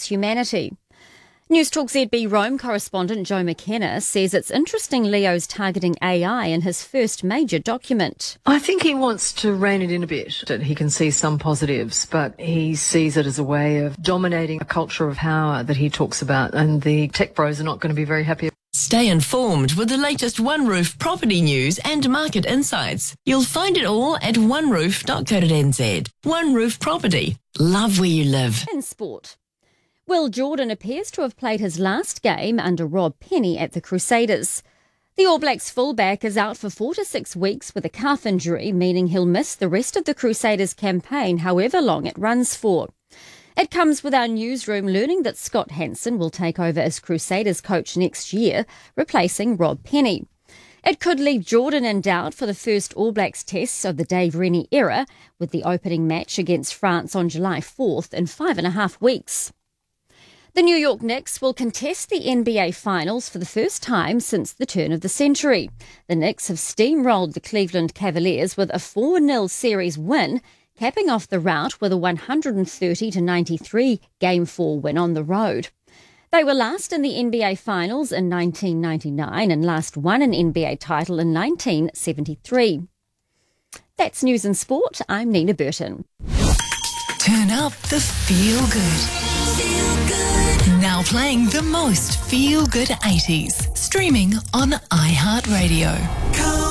against humanity. Newstalk ZB Rome correspondent Joe McKenna says it's interesting Leo's targeting AI in his first major document. I think he wants to rein it in a bit. He can see some positives, but he sees it as a way of dominating a culture of power that he talks about, and the tech bros are not going to be very happy. Stay informed with the latest OneRoof property news and market insights. You'll find it all at oneroof.co.nz. OneRoof Property. Love where you live. In sport, Will Jordan appears to have played his last game under Rob Penny at the Crusaders. The All Blacks fullback is out for 4 to 6 weeks with a calf injury, meaning he'll miss the rest of the Crusaders campaign, however long it runs for. It comes with our newsroom learning that Scott Hansen will take over as Crusaders coach next year, replacing Rob Penny. It could leave Jordan in doubt for the first All Blacks tests of the Dave Rennie era, with the opening match against France on July 4th in 5.5 weeks. The New York Knicks will contest the NBA Finals for the first time since the turn of the century. The Knicks have steamrolled the Cleveland Cavaliers with a 4-0 series win, capping off the rout with a 130-93 Game 4 win on the road. They were last in the NBA Finals in 1999 and last won an NBA title in 1973. That's News and Sport. I'm Nina Burton. Turn up the feel good. Now playing the most feel good 80s. Streaming on iHeartRadio.